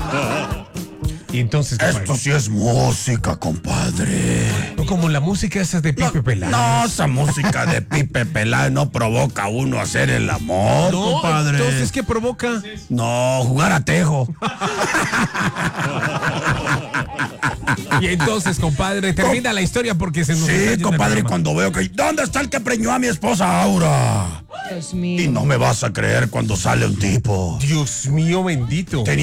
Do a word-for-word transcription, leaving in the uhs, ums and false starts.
Y entonces, compadre, Esto sí es música, compadre. no como la música esa de Pipe No, Peláez. no, esa música de Pipe Peláez no provoca a uno a hacer el amor, No, compadre. entonces, ¿qué provoca? No, jugar a tejo. Y entonces, compadre, termina la historia porque se nos está Sí, yendo el compadre, programa. cuando veo que... ¿Dónde está el que preñó a mi esposa Aura? Dios mío. Y no me vas a creer cuando sale un tipo. Dios mío bendito.